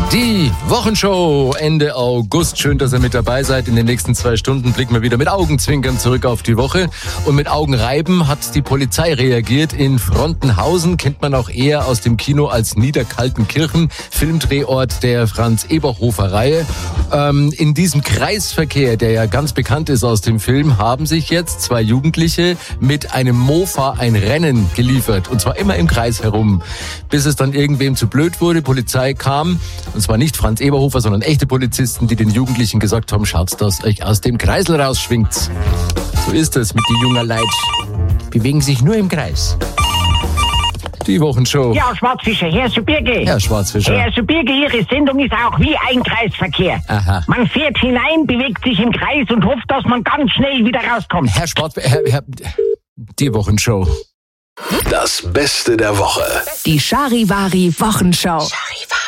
Die Wochenshow Ende August. Schön, dass ihr mit dabei seid. In den nächsten 2 Stunden blicken wir wieder mit Augenzwinkern zurück auf die Woche. Und mit Augenreiben hat die Polizei reagiert. In Frontenhausen kennt man auch eher aus dem Kino als Niederkaltenkirchen, Filmdrehort der Franz-Eberhofer-Reihe. In diesem Kreisverkehr, der ja ganz bekannt ist aus dem Film, haben sich jetzt 2 Jugendliche mit einem Mofa ein Rennen geliefert. Und zwar immer im Kreis herum. Bis es dann irgendwem zu blöd wurde. Polizei kam. Und zwar nicht Franz Eberhofer, sondern echte Polizisten, die den Jugendlichen gesagt haben, schaut, dass euch aus dem Kreisel rausschwingt. So ist es mit den jungen Leuten. Bewegen sich nur im Kreis. Die Wochenshow. Ja, Schwarzfischer, Herr Subirge. Herr Schwarzfischer. Herr Subirge, Ihre Sendung ist auch wie ein Kreisverkehr. Aha. Man fährt hinein, bewegt sich im Kreis und hofft, dass man ganz schnell wieder rauskommt. Herr Schwarzfischer, die Wochenshow. Das Beste der Woche. Die Charivari Wochenschau.